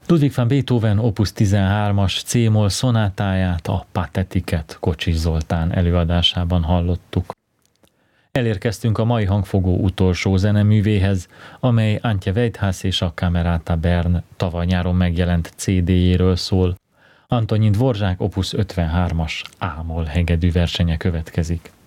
Ludwig van Beethoven opus 13-as C-moll szonátáját, a Patetiket Kocsis Zoltán előadásában hallottuk. Elérkeztünk a mai hangfogó utolsó zeneművéhez, amely Antje Weidhaus és a Camerata Bern tavaly nyáron megjelent CD-jéről szól. Antonin Dvorzsák opus 53-as A-moll hegedű versenye következik.